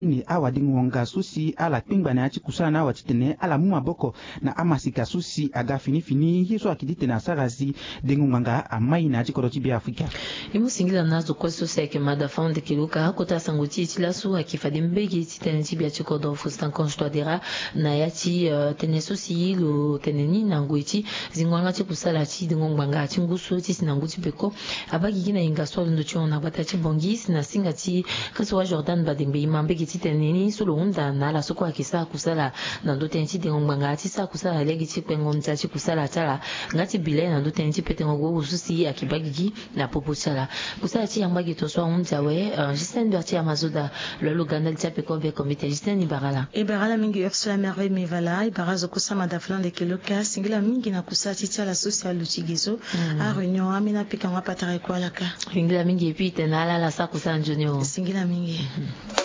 ni awa dingonga susi ala pingba na kusana awa titene ala muma boko na amasika susi aga fini hiso akidite na sarazi dingonga amai na chikorochi bi Afrika imu singila nazo kwa susi yake mada faunde kiluka kota sanguti tilasu akifadi mbegi titene tibia chikodo fustan konstwadera na yati tene susi lo teneni na nguiti zingwanga chikusala chi dingonga chingusu tisi na nguti peko abagi gina inga swalo ndo chiona bata chibongis na singati kaswa Jordan badimbe imambegi titeneni solo unda na la soko akisa kusala na ndo tenchi dingonga atisa kusala legi chikwengo mtachi kusala tala ngati bile na ndo tenchi petengo ususi akibagi na popo chala kusala chi yambagi toswa unjawe Justin Berti Amazoda lolo gandal chape kobe komite Justin Ibarala mingi Ursula Merveille Mevala Ibarazo kusama da flan de kiloka singila mingi na kusati chala social luchigizo a réunion amina pika ngapatare kwa laka singila mingi epi tenala la sa kusala junior singila mingi